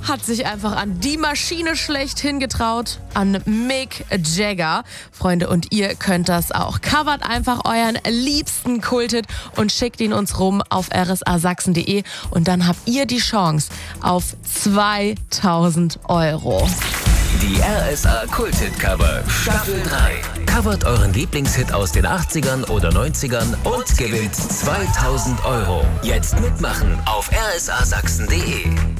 hat sich einfach an die Maschine schlechthin getraut, an Mick Jagger. Freunde, und ihr könnt das auch. Covert einfach euren liebsten Kulthit und schickt ihn uns rum auf rsasachsen.de und dann habt ihr die Chance auf 2000 €. Die RSA Kulthit-Cover Staffel 3. Covert euren Lieblingshit aus den 80ern oder 90ern und gewinnt 2000 €. Jetzt mitmachen auf rsasachsen.de.